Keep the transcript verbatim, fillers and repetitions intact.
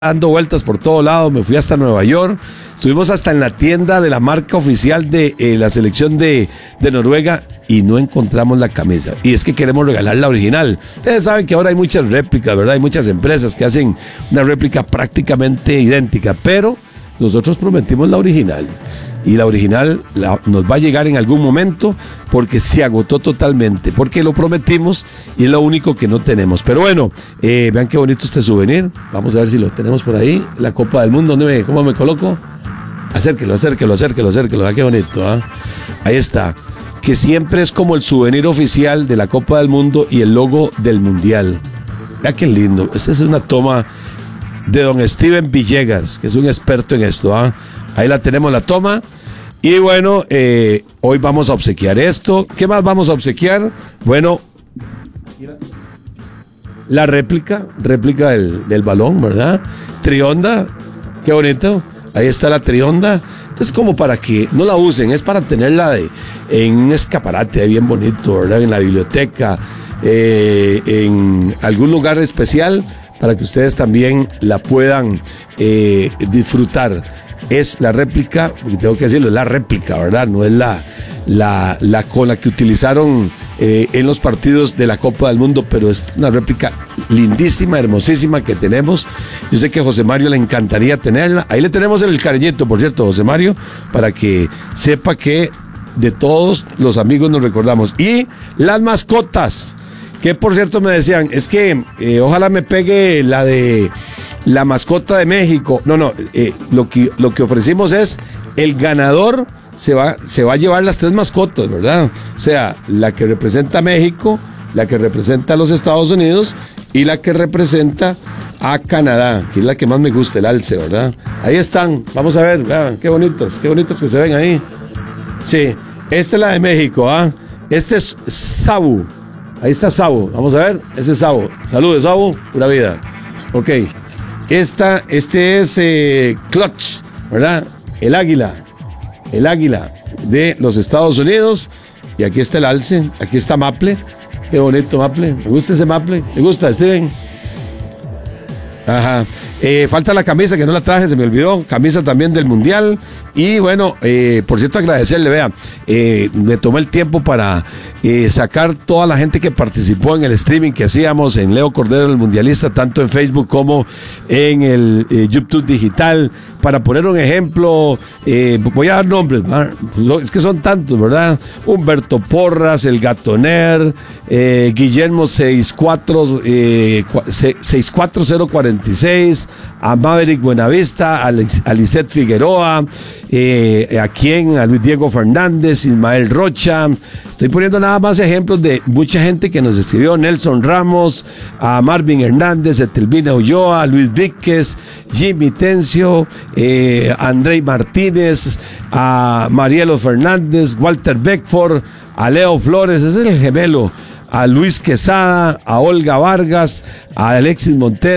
dando vueltas por todo lado, me fui hasta Nueva York, estuvimos hasta en la tienda de la marca oficial de eh, la selección de, de Noruega y no encontramos la camisa. Y es que queremos regalar la original. Ustedes saben que ahora hay muchas réplicas, ¿verdad? Hay muchas empresas que hacen una réplica prácticamente idéntica, pero nosotros prometimos la original. Y la original la, nos va a llegar en algún momento porque se agotó totalmente, porque lo prometimos y es lo único que no tenemos. Pero bueno, eh, vean qué bonito este souvenir. Vamos a ver si lo tenemos por ahí. La Copa del Mundo, ¿dónde me, ¿cómo me coloco? Acérquelo, acérquelo, acérquelo, acérquelo. Vean qué bonito, ¿eh? Ahí está. Que siempre es como el souvenir oficial de la Copa del Mundo y el logo del Mundial. Vean qué lindo. Esta es una toma de don Steven Villegas, que es un experto en esto, ¿ah? ¿eh? Ahí la tenemos, la toma. Y bueno, eh, hoy vamos a obsequiar esto. ¿Qué más vamos a obsequiar? Bueno, la réplica, réplica del, del balón, ¿verdad? Trionda, qué bonito. Ahí está la trionda. Entonces, como para que no la usen, es para tenerla de, en un escaparate bien bonito, ¿verdad? En la biblioteca, eh, en algún lugar especial, para que ustedes también la puedan eh, disfrutar. Es la réplica, porque tengo que decirlo, es la réplica, ¿verdad? No es la, la, la con la que utilizaron eh, en los partidos de la Copa del Mundo, pero es una réplica lindísima, hermosísima que tenemos. Yo sé que a José Mario le encantaría tenerla. Ahí le tenemos el cariñito, por cierto, José Mario, para que sepa que de todos los amigos nos recordamos. Y las mascotas, que por cierto me decían, es que eh, ojalá me pegue la de la mascota de México. No, no, eh, lo que, lo que ofrecimos es el ganador se va, se va a llevar las tres mascotas, ¿verdad? O sea, la que representa a México, la que representa a los Estados Unidos y la que representa a Canadá, que es la que más me gusta, el alce, ¿verdad? Ahí están, vamos a ver, vean, qué bonitas, qué bonitas que se ven ahí. Sí, esta es la de México, ¿ah? Este es Sabu. Ahí está Sabo, vamos a ver, ese es Sabo. Saludos, Sabo, pura vida. Ok, esta, este es eh, Clutch, ¿verdad? El águila, el águila de los Estados Unidos. Y aquí está el alce, aquí está Maple. Qué bonito Maple, me gusta ese Maple. ¿Me gusta, Steven? Ajá. Eh, falta la camisa, que no la traje, se me olvidó. Camisa también del Mundial. Y bueno, eh, por cierto, agradecerle, vea, eh, me tomé el tiempo para eh, sacar toda la gente que participó en el streaming que hacíamos en Leo Cordero, el Mundialista, tanto en Facebook como en el eh, YouTube digital. Para poner un ejemplo, eh, voy a dar nombres, ¿verdad? Es que son tantos, ¿verdad? Humberto Porras, el Gatoner, eh, Guillermo sesenta y cuatro, eh, sesenta y cuatro cero cuarenta y seis, a Maverick Buenavista, a, a Lisette Figueroa, eh, a quien, a Luis Diego Fernández, Ismael Rocha. Estoy poniendo nada más ejemplos de mucha gente que nos escribió: Nelson Ramos, a Marvin Hernández, Etelvina Ulloa, Luis Víquez, Jimmy Tencio, eh, Andrei Martínez, a Marielo Fernández, Walter Beckford, a Leo Flores, ese es el gemelo, a Luis Quesada, a Olga Vargas, a Alexis Montero.